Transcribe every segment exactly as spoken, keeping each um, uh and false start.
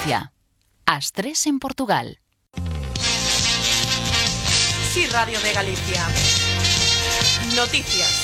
Galicia. As tres en Portugal. Sí, Radio de Galicia. Noticias.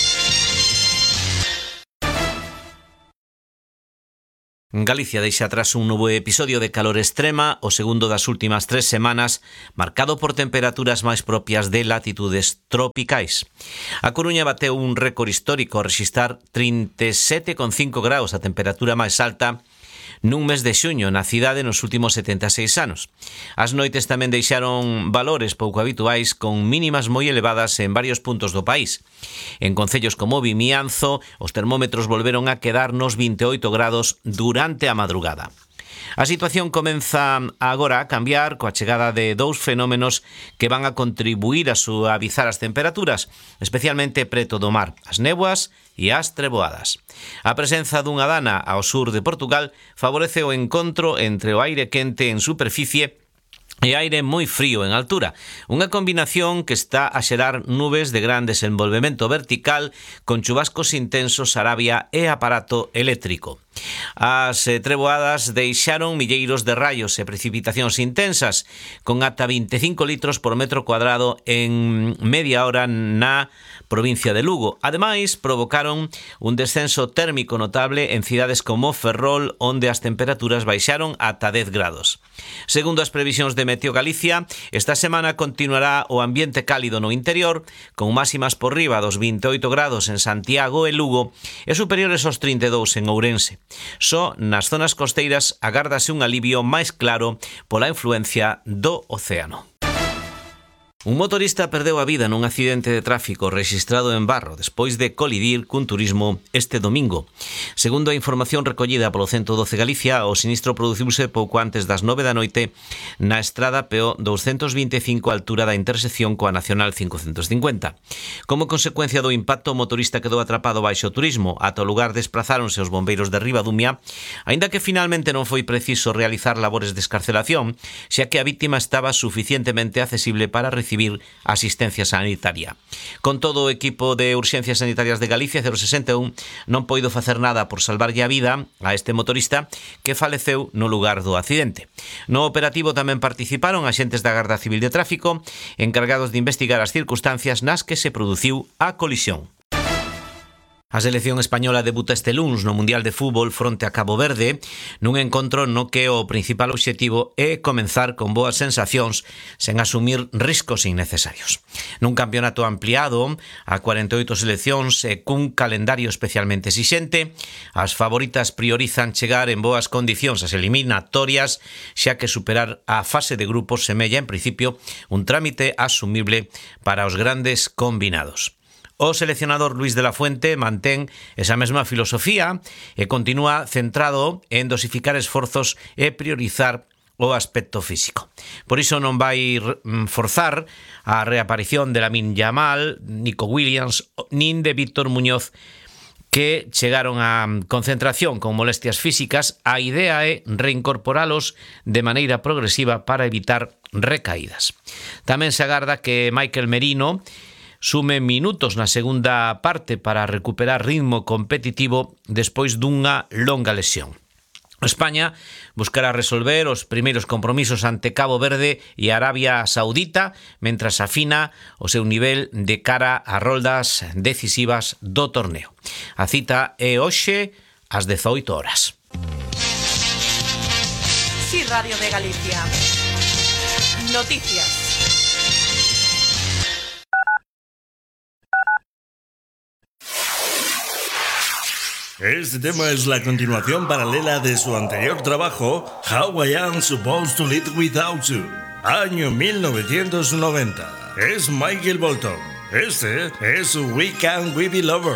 Galicia deixa atrás un novo episodio de calor extrema, o segundo das últimas tres semanas, marcado por temperaturas máis propias de latitudes tropicais. A Coruña bateu un récord histórico ao rexistrar trinta e sete coma cinco graus, a temperatura máis alta nun mes de xuño na cidade nos últimos setenta e seis anos. As noites tamén deixaron valores pouco habituais con mínimas moi elevadas en varios puntos do país. En concellos como Vimianzo, os termómetros volveron a quedar nos vinte e oito grados durante a madrugada. A situación comeza agora a cambiar coa chegada de dous fenómenos que van a contribuir a suavizar as temperaturas, especialmente preto do mar, as néboas e as treboadas. A presenza dunha dana ao sur de Portugal favorece o encontro entre o aire quente en superficie e aire moi frío en altura, unha combinación que está a xerar nubes de gran desenvolvemento vertical con chubascos intensos, arabia e aparato eléctrico. As treboadas deixaron milleiros de raios e precipitacións intensas, con ata vinte e cinco litros por metro cuadrado en media hora na provincia de Lugo. Ademais, provocaron un descenso térmico notable en cidades como Ferrol, onde as temperaturas baixaron ata dez grados. Segundo as previsións de Meteo Galicia, esta semana continuará o ambiente cálido no interior, con máximas por riba dos vinte e oito grados en Santiago e Lugo e superiores aos trinta e dous en Ourense. Só nas zonas costeiras agárdase un alivio máis claro pola influencia do océano. Un motorista perdeu a vida nun accidente de tráfico rexistrado en Barro despois de colidir cun turismo este domingo. Segundo a información recollida polo ciento doce Galicia, o sinistro produciuse pouco antes das nove da noite na estrada P O doscientos vinte e cinco a altura da intersección coa Nacional cincocentos cincuenta. Como consecuencia do impacto, o motorista quedou atrapado baixo o turismo. Ata o lugar desprazáronse os bombeiros de Ribadumia, aínda que finalmente non foi preciso realizar labores de escarcelación, xa que a vítima estaba suficientemente accesible para recibir asistencia sanitaria. Con todo, o equipo de urxencias sanitarias de Galicia cero sesenta e un non poido facer nada por salvarlle a vida a este motorista que faleceu no lugar do accidente. No operativo tamén participaron axentes da Garda Civil de Tráfico encargados de investigar as circunstancias nas que se produciu a colisión. A selección española debuta este luns no Mundial de Fútbol fronte a Cabo Verde nun encontro no que o principal obxectivo é comenzar con boas sensacións sen asumir riscos innecesarios. Nun campeonato ampliado a cuarenta e oito seleccións e cun calendario especialmente exixente, as favoritas priorizan chegar en boas condicións ás eliminatorias, xa que superar a fase de grupos semella en principio un trámite asumible para os grandes combinados. O seleccionador Luis de la Fuente mantén esa mesma filosofía e continúa centrado en dosificar esforzos e priorizar o aspecto físico. Por iso non vai forzar a reaparición de Lamine Yamal, Nico Williams nin de Víctor Muñoz, que chegaron á concentración con molestias físicas. A idea é reincorporalos de maneira progresiva para evitar recaídas. Tamén se agarda que Michael Merino sume minutos na segunda parte para recuperar ritmo competitivo despois dunha longa lesión. España buscará resolver os primeiros compromisos ante Cabo Verde e Arabia Saudita, mentras afina o seu nivel de cara a roldas decisivas do torneo. A cita é hoxe ás dezoito horas. Sí, Radio de Galicia. Noticias. Este tema es la continuación paralela de su anterior trabajo, How I Am Supposed to Live Without You, año mil novecientos noventa. Es Michael Bolton. Este es su We Can We Be Lovers.